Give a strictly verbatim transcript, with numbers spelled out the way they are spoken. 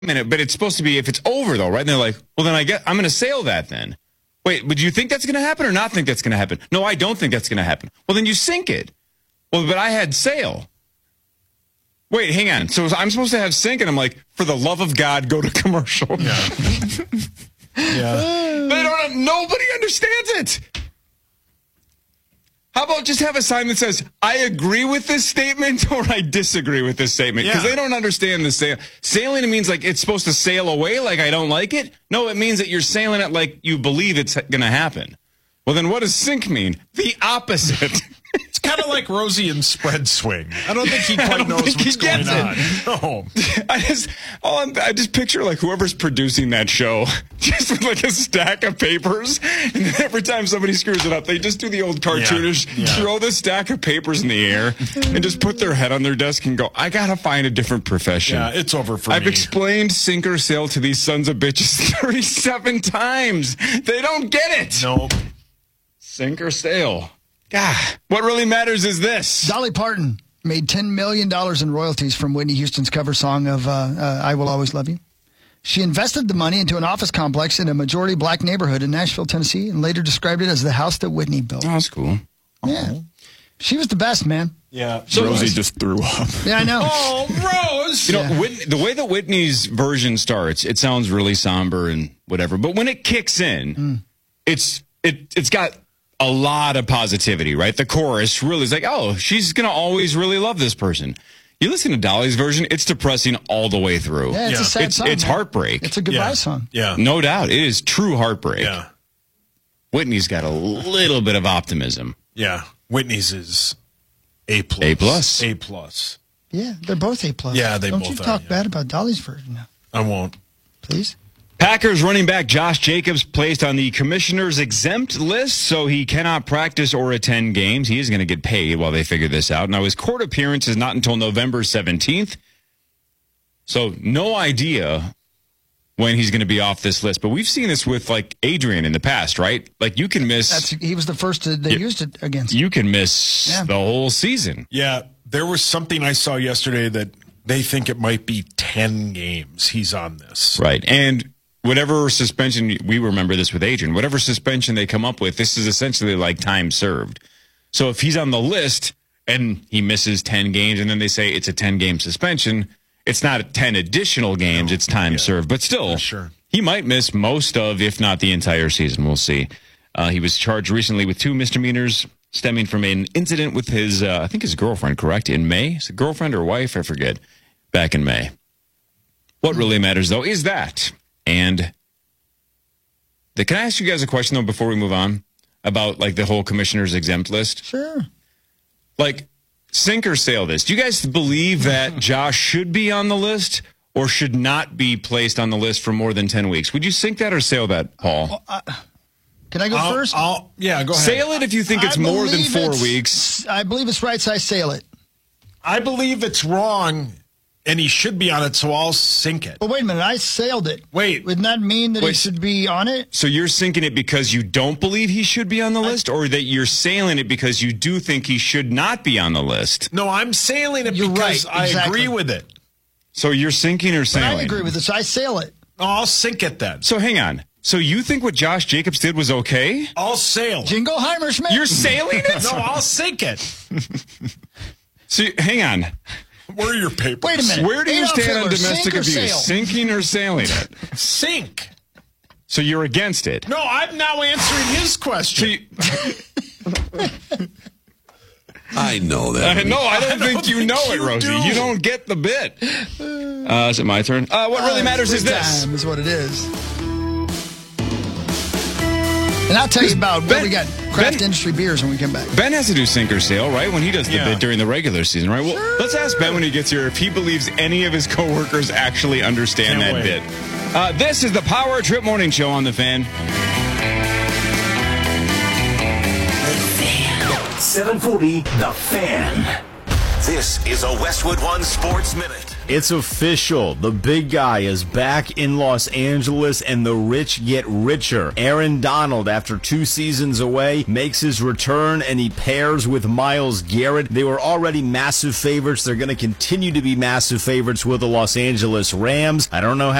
minute, but it's supposed to be if it's over, though, right? And they're like, well, then I get, I'm going to sail that then. Wait, but do you think that's going to happen or not think that's going to happen? No, I don't think that's going to happen. Well, then you sink it. Well, but I had sail. Wait, hang on. So I'm supposed to have sink, and I'm like, for the love of God, go to commercial. Yeah. yeah. They don't. Nobody understands it. How about just have a sign that says, I agree with this statement or I disagree with this statement? Because Yeah. they don't understand the sail. Sailing, it means like it's supposed to sail away like I don't like it. No, it means that you're sailing it like you believe it's going to happen. Well, then what does sink mean? The opposite. It's kind of like Rosie and spread swing. I don't think he quite knows think what's he gets going on. it. No. I just, all I'm, I just picture like whoever's producing that show, just with like a stack of papers, and then every time somebody screws it up, they just do the old cartoonish, Yeah, yeah. throw the stack of papers in the air, and just put their head on their desk and go, I gotta find a different profession. Yeah, it's over for I've me. explained sink or sail to these sons of bitches thirty-seven times. They don't get it. Nope. Sink or sail. God, what really matters is this. Dolly Parton made ten million dollars in royalties from Whitney Houston's cover song of uh, uh, I Will Always Love You. She invested the money into an office complex in a majority black neighborhood in Nashville, Tennessee, and later described it as the house that Whitney built. Oh, that's cool. Yeah. She was the best, man. Yeah. So Rosie just threw up. Yeah, I know. Oh, Rose! You know, Yeah. Whitney, the way that Whitney's version starts, it sounds really somber and whatever. But when it kicks in, Mm. it's it it's got a lot of positivity, right? The chorus really is like, oh, she's gonna always really love this person. You listen to Dolly's version; it's depressing all the way through. Yeah, it's Yeah. a sad It's song. it's man. heartbreak, It's a goodbye yeah. song. Yeah. no doubt. It is true heartbreak. Yeah. Whitney's got a little bit of optimism. Yeah. Whitney's is A plus. A plus. A plus. Yeah, they're both A plus. Yeah, they Don't both you are, talk yeah. bad about Dolly's version now, I won't. please. Packers running back Josh Jacobs placed on the commissioner's exempt list, so he cannot practice or attend games. He is going to get paid while they figure this out. Now, his court appearance is not until November seventeenth, so no idea when he's going to be off this list. But we've seen this with, like, Adrian in the past, right? Like, you can miss That's he was the first to, they Yeah. used it against. you can miss Yeah. the whole season. Yeah. There was something I saw yesterday that they think it might be ten games he's on this. Right. And whatever suspension, we remember this with Adrian, whatever suspension they come up with, this is essentially like time served. So if he's on the list and he misses ten games and then they say it's a ten-game suspension, it's not ten additional games, it's time served. But still, Sure. he might miss most of, if not the entire season. We'll see. Uh, he was charged recently with two misdemeanors stemming from an incident with his, uh, I think his girlfriend, correct? In May? Is it girlfriend or wife? I forget. Back in May. What really matters, though, is that. And the, can I ask you guys a question, though, before we move on about, like, the whole commissioner's exempt list? Sure. Like, sink or sail this. Do you guys believe that Josh should be on the list or should not be placed on the list for more than ten weeks? Would you sink that or sail that, Paul? Can I go I'll, first? I'll, yeah, go ahead. Sail it if you think it's I more than believe four it's- weeks. I believe it's right, so I sail it. I believe it's wrong, and he should be on it, so I'll sink it. But wait a minute, I sailed it. Wait. Wouldn't that mean that he Wait. should be on it? So you're sinking it because you don't believe he should be on the list, or that you're sailing it because you do think he should not be on the list? No, I'm sailing it You're because right, I exactly. agree with it. So you're sinking or But sailing? I agree with it, so I sail it. Oh, I'll sink it then. So hang on. So you think what Josh Jacobs did was okay? I'll sail. Jingo Heimerschmidt. You're sailing it? No, I'll sink it. So hang on. Where are your papers? Wait a minute. Where do you Adolf stand on Hitler, domestic sink or abuse? sail? Sinking or sailing it? Sink. So you're against it. No, I'm now answering his So question. you, I know that. uh, no, I don't I think don't you think know it, you Rosie. do. You don't get the bit. Uh, is it my turn? Uh, what really Uh, matters is free this. time is what it is. And I'll tell you about Ben- what we got craft Ben- industry beers when we come back. Ben has to do sink or sail, right? When he does the Yeah. bit during the regular season, right? Well, let's ask Ben when he gets here if he believes any of his coworkers actually understand Can't that wait. bit. Uh, this is the Power Trip Morning Show on the Fan. seven forty, The Fan. This is a Westwood One Sports Minute. It's official. The big guy is back in Los Angeles, and the rich get richer. Aaron Donald, after two seasons away, makes his return, and he pairs with Myles Garrett. They were already massive favorites. They're going to continue to be massive favorites with the Los Angeles Rams. I don't know how